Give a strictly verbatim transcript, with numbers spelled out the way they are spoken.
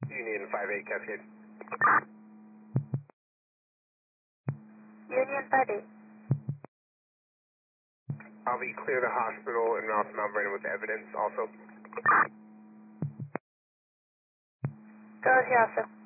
Union five eight Cascade. Union five eight. I'll be clear the hospital and Ralph Mount Vernon with evidence also. Go ahead, also.